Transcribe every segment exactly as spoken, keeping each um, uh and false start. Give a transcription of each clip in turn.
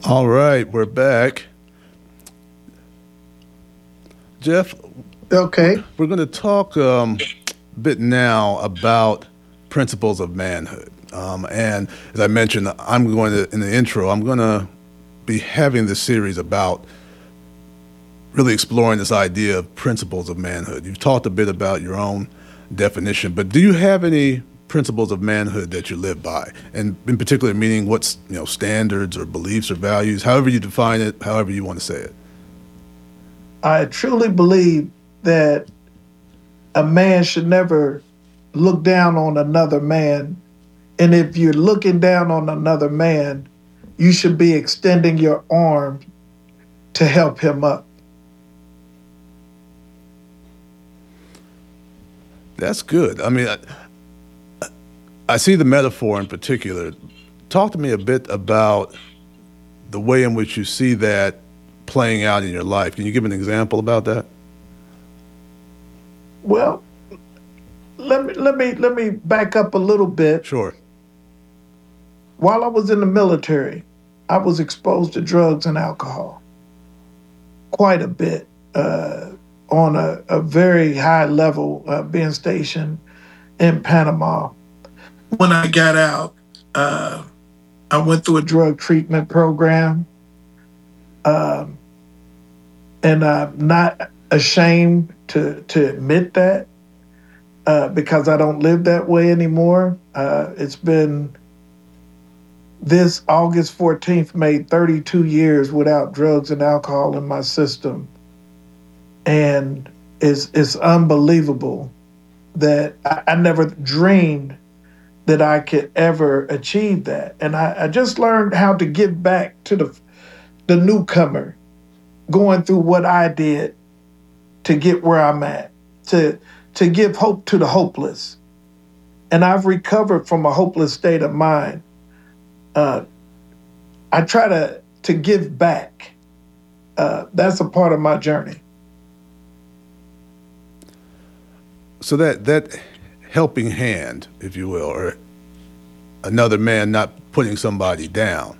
All right, we're back. Jeff, we're, Okay. we're going to talk um, a bit now about principles of manhood. Um, and as I mentioned, I'm going to, in the intro, I'm going to be having this series about really exploring this idea of principles of manhood. You've talked a bit about your own definition, but do you have any principles of manhood that you live by? And in particular, meaning what's, you know, standards or beliefs or values, however you define it, however you want to say it. I truly believe that a man should never look down on another man. And if you're looking down on another man, you should be extending your arm to help him up. That's good. I mean, I, I see the metaphor in particular. Talk to me a bit about the way in which you see that playing out in your life. Can you give an example about that? Well, let me let me let me back up a little bit. Sure. While I was in the military, I was exposed to drugs and alcohol quite a bit, uh, on a, a very high level, uh, being stationed in Panama. When I got out, uh, I went through a drug treatment program, um, and I'm not ashamed to to admit that, uh, because I don't live that way anymore. Uh, it's been this August fourteenth made thirty-two years without drugs and alcohol in my system. And it's, it's unbelievable that I, I never dreamed that I could ever achieve that. And I, I just learned how to give back to the, the newcomer going through what I did to get where I'm at, to, to give hope to the hopeless. And I've recovered from a hopeless state of mind. Uh, I try to to give back. Uh, that's a part of my journey. So that that helping hand, if you will, or another man not putting somebody down.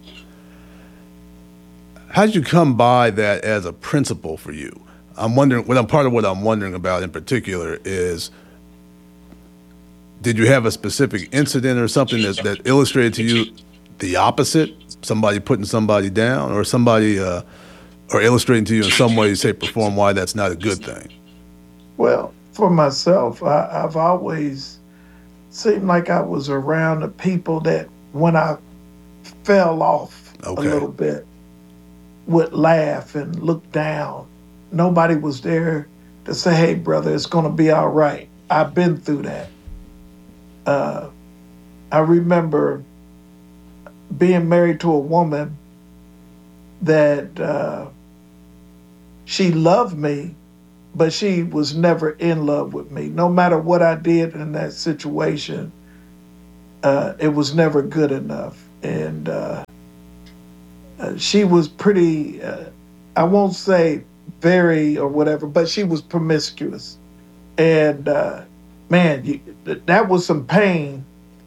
How did you come by that as a principle for you? I'm wondering. What I'm part of what I'm wondering about in particular is, did you have a specific incident or something that, that illustrated to you the opposite, somebody putting somebody down, or somebody, uh, or illustrating to you in some way, shape, or form why that's not a good thing? Well, for myself, I, I've always seemed like I was around the people that when I fell off Okay. a little bit would laugh and look down. Nobody was there to say, hey, brother, it's going to be all right. I've been through that. Uh, I remember being married to a woman that uh, she loved me, but she was never in love with me. No matter what I did in that situation, uh, it was never good enough. And uh, uh, she was pretty, uh, I won't say very or whatever, but she was promiscuous. And uh, man, you, that was some pain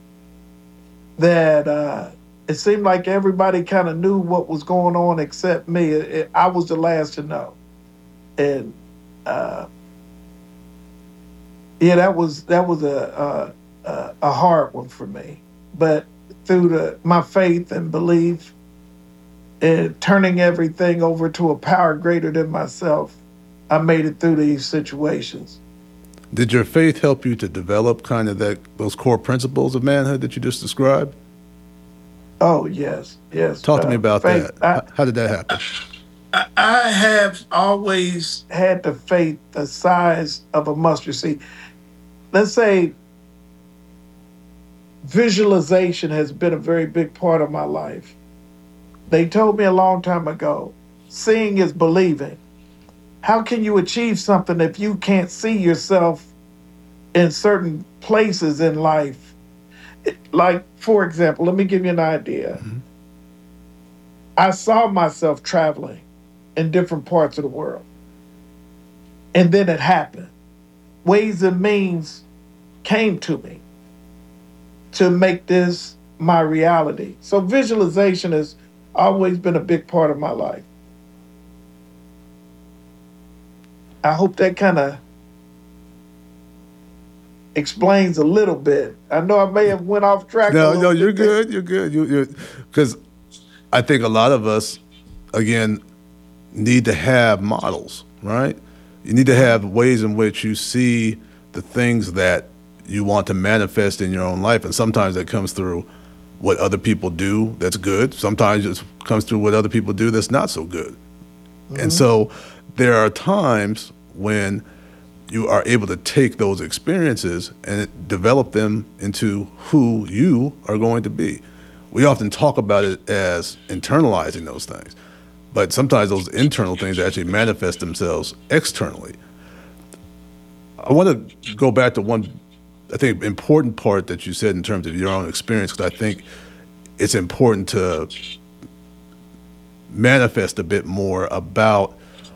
that uh, it seemed like everybody kind of knew what was going on except me. It, it, I was the last to know. And uh, yeah, that was that was a, a a hard one for me. But through the my faith and belief and turning everything over to a power greater than myself, I made it through these situations. Did your faith help you to develop kind of that those core principles of manhood that you just described? Oh yes, yes. Talk to me Uh, about faith. that. I, How, how did that happen? I I have always had the faith the size of a mustard seed. Let's say visualization has been a very big part of my life. They told me a long time ago, seeing is believing. How can you achieve something if you can't see yourself in certain places in life? It- Like, for example, let me give you an idea. Mhm. I saw myself traveling in different parts of the world, and then it happened. Ways and means came to me to make this my reality. So visualization is Always been a big part of my life. I hope that kind of explains a little bit. I know I may have went off track a No, little no, you're bit there. good. You're good. You, you're because I think a lot of us, again, need to have models, right? You need to have ways in which you see the things that you want to manifest in your own life, and sometimes that comes through what other people do that's good. Sometimes it comes through what other people do that's not so good. And Hmm. so there are times when you are able to take those experiences and develop them into who you are going to be. We often talk about it as internalizing those things, but sometimes those internal things actually manifest themselves externally. I want to go back to one, I think, important part that you said in terms of your own experience, because I think it's important to manifest a bit more about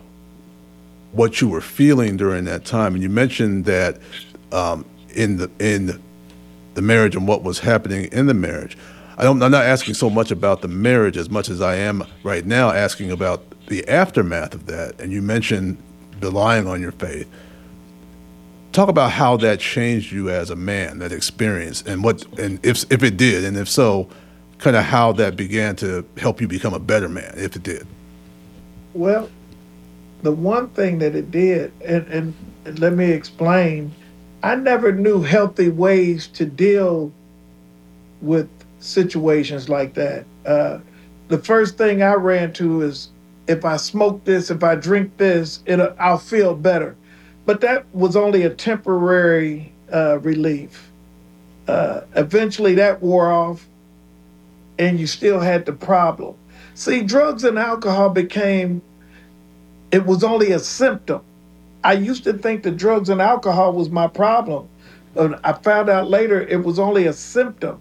what you were feeling during that time. And you mentioned that um, in the in the marriage and what was happening in the marriage. I don't, I'm not asking so much about the marriage as much as I am right now asking about the aftermath of that. And you mentioned relying on your faith. Talk about how that changed you as a man, that experience, and what, and if if it did, and if so, kind of how that began to help you become a better man, if it did. Well, the one thing that it did, and, and, and let me explain, I never knew healthy ways to deal with situations like that. Uh, the first thing I ran to is if I smoke this, if I drink this, it I'll feel better. But that was only a temporary uh, relief. Uh, eventually, that wore off, and you still had the problem. See, drugs and alcohol became it was only a symptom. I used to think that drugs and alcohol was my problem. But I found out later it was only a symptom.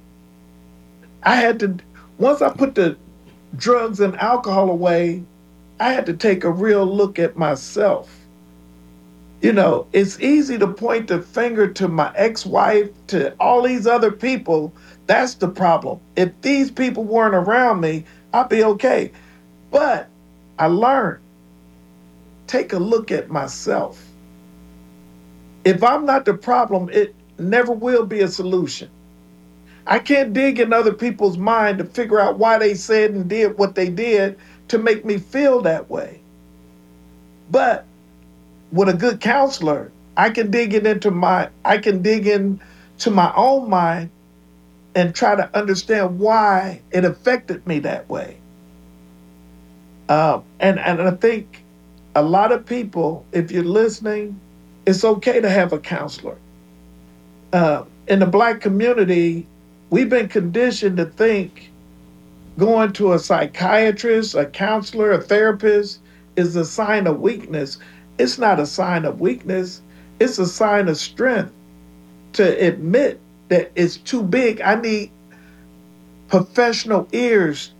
I had to, once I put the drugs and alcohol away, I had to take a real look at myself. You know, it's easy to point the finger to my ex wife, to all these other people. That's the problem. If these people weren't around me, I'd be okay. But I learned take a look at myself. If I'm not the problem, it never will be a solution. I can't dig in other people's mind to figure out why they said and did what they did to make me feel that way. But with a good counselor, I can dig it into my I can dig in to my own mind and try to understand why it affected me that way. Um, and and I think a lot of people, if you're listening, it's okay to have a counselor. Uh, in the black community, we've been conditioned to think going to a psychiatrist, a counselor, a therapist is a sign of weakness. It's not a sign of weakness. It's a sign of strength to admit that it's too big. I need professional ears